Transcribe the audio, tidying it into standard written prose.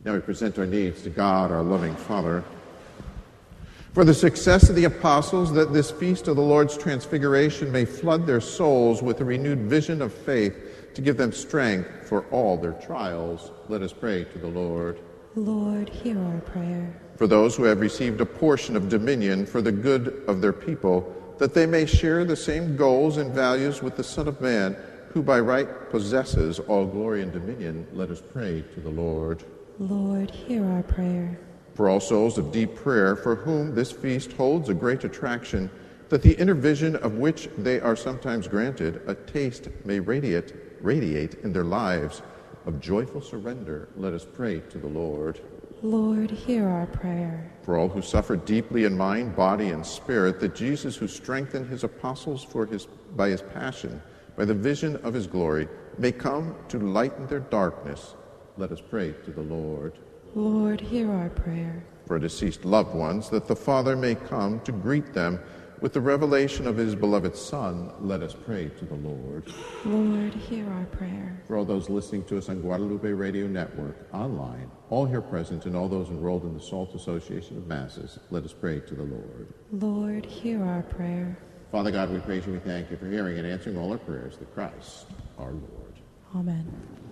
Now we present our needs to God, our loving Father. For the success of the apostles, that this feast of the Lord's transfiguration may flood their souls with a renewed vision of faith to give them strength for all their trials, let us pray to the Lord. Lord, hear our prayer. For those who have received a portion of dominion for the good of their people, that they may share the same goals and values with the Son of Man, who by right possesses all glory and dominion, let us pray to the Lord. Lord, hear our prayer. For all souls of deep prayer, for whom this feast holds a great attraction, that the inner vision of which they are sometimes granted, a taste may radiate in their lives of joyful surrender, let us pray to the Lord. Lord, hear our prayer. For all who suffer deeply in mind, body, and spirit, that Jesus, who strengthened his apostles by his passion, by the vision of his glory, may come to lighten their darkness, let us pray to the Lord. Lord, hear our prayer. For deceased loved ones, that the Father may come to greet them with the revelation of his beloved Son, let us pray to the Lord. Lord, hear our prayer. For all those listening to us on Guadalupe Radio Network, online, all here present, and all those enrolled in the SALT Association of Masses, let us pray to the Lord. Lord, hear our prayer. Father God, we praise you, we thank you for hearing and answering all our prayers through Christ our Lord. Amen.